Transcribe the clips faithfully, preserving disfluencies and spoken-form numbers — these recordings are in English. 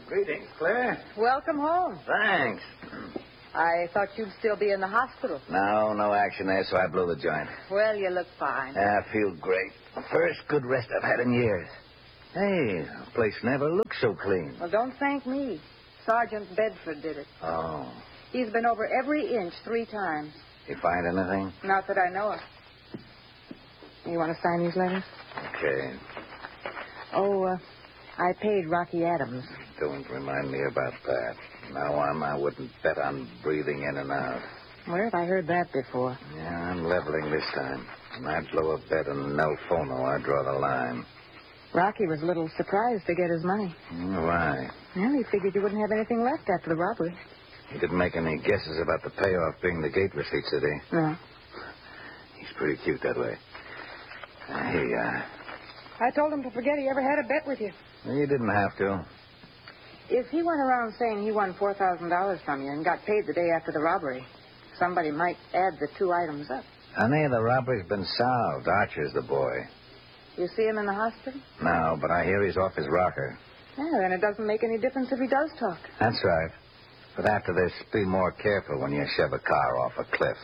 Greetings, Claire. Welcome home. Thanks. I thought you'd still be in the hospital. No, no action there, so I blew the joint. Well, you look fine. Yeah, I feel great. First good rest I've had in years. Hey, the place never looked so clean. Well, don't thank me. Sergeant Bedford did it. Oh. He's been over every inch three times. You find anything? Not that I know of. You want to sign these letters? Okay. Oh, uh, I paid Rocky Adams. Don't remind me about that. Now on, I wouldn't bet on breathing in and out. Where have I heard that before? Yeah, I'm leveling this time. When I blow a bet on Nelfono, I draw the line. Rocky was a little surprised to get his money. Why? Well, he figured you wouldn't have anything left after the robbery. He didn't make any guesses about the payoff being the gate receipts, did he? No. He's pretty cute that way. Uh, he, uh... I told him to forget he ever had a bet with you. You didn't have to. If he went around saying he won four thousand dollars from you and got paid the day after the robbery, somebody might add the two items up. Honey, the robbery's been solved. Archer's the boy. You see him in the hospital? No, but I hear he's off his rocker. Yeah, then it doesn't make any difference if he does talk. That's right. But after this, be more careful when you shove a car off a cliff.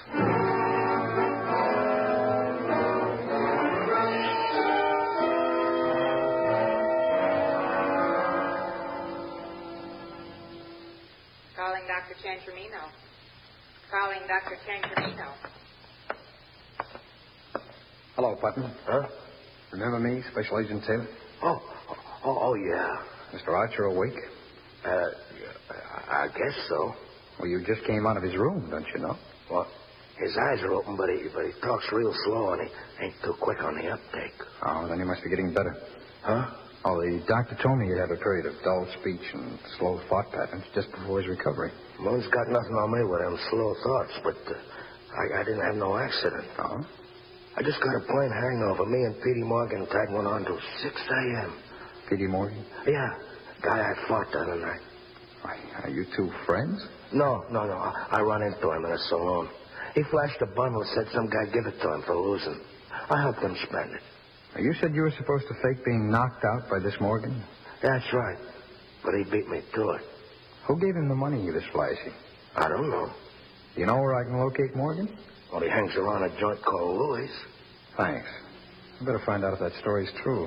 Calling Doctor Chantromino. Calling Doctor Chantromino. Hello, Putnam. Huh? Remember me, Special Agent Taylor? Oh, oh, oh, yeah. Mister Archer awake? Uh, I guess so. Well, you just came out of his room, don't you know? Well, his eyes are open, but he, but he talks real slow, and he ain't too quick on the uptake. Oh, then he must be getting better. Huh? Oh, the doctor told me he'd have a period of dull speech and slow thought patterns just before his recovery. Moon's got nothing on me with them slow thoughts, but uh, I, I didn't have no accident. Oh? I just got a plane hangover. Me and Petey Morgan tagged one on till six a.m. Petey Morgan? Yeah, guy I fought the other night. Are you two friends? No, no, no. I, I run into him in a saloon. He flashed a bundle, said some guy give it to him for losing. I helped him spend it. You said you were supposed to fake being knocked out by this Morgan? That's right. But he beat me to it. Who gave him the money he was flashing? I don't know. You know where I can locate Morgan? Well, he hangs around a joint called Louis. Thanks. I better find out if that story's true.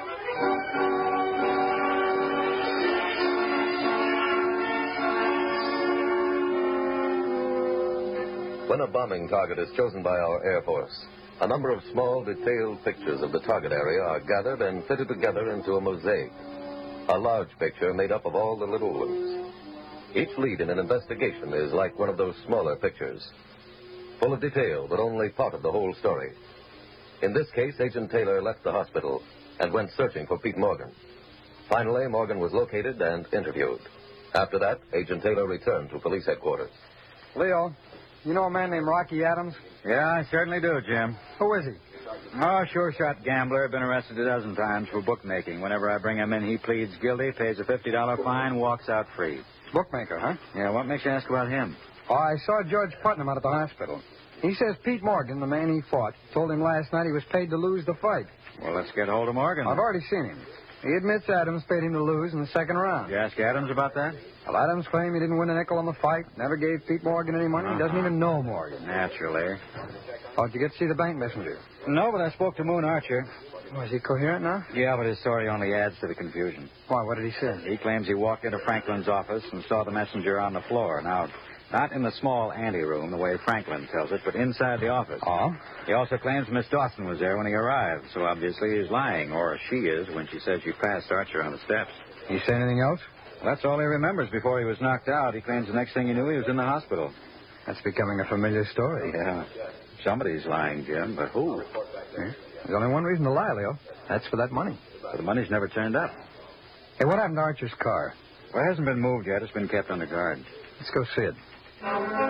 When a bombing target is chosen by our Air Force, a number of small, detailed pictures of the target area are gathered and fitted together into a mosaic. A large picture made up of all the little ones. Each lead in an investigation is like one of those smaller pictures, full of detail, but only part of the whole story. In this case, Agent Taylor left the hospital and went searching for Pete Morgan. Finally, Morgan was located and interviewed. After that, Agent Taylor returned to police headquarters. Leo, you know a man named Rocky Adams? Yeah, I certainly do, Jim. Who is he? Oh, sure-shot gambler. Been arrested a dozen times for bookmaking. Whenever I bring him in, he pleads guilty, pays a fifty dollars fine, walks out free. Bookmaker, huh? Yeah, what makes you ask about him? Oh, I saw George Putnam out at the hospital. He says Pete Morgan, the man he fought, told him last night he was paid to lose the fight. Well, let's get hold of Morgan. I've already seen him. He admits Adams paid him to lose in the second round. You ask Adams about that? Well, Adams claimed he didn't win a nickel on the fight, never gave Pete Morgan any money. Uh-huh. He doesn't even know Morgan. Naturally. Oh, did you get to see the bank messenger? No, but I spoke to Moon Archer. Oh, is he coherent now? Yeah, but his story only adds to the confusion. Why, what did he say? He claims he walked into Franklin's office and saw the messenger on the floor. Now, not in the small anteroom, the way Franklin tells it, but inside the office. Oh? He also claims Miss Dawson was there when he arrived, so obviously he's lying, or she is, when she says she passed Archer on the steps. He say anything else? Well, that's all he remembers before he was knocked out. He claims the next thing he knew, he was in the hospital. That's becoming a familiar story. Yeah. Somebody's lying, Jim, but who? Yeah. There's only one reason to lie, Leo. That's for that money. But the money's never turned up. Hey, what happened to Archer's car? Well, it hasn't been moved yet. It's been kept under guard. Let's go see it.